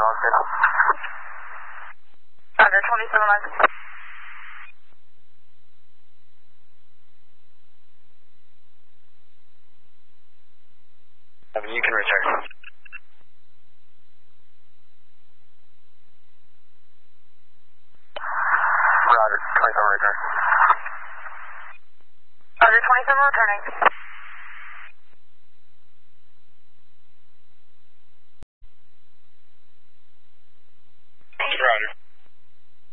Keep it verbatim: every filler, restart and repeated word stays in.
locked in. Roger, twenty-seven miles. You can return. Roger, twenty-seven return. Roger, twenty-seven returning.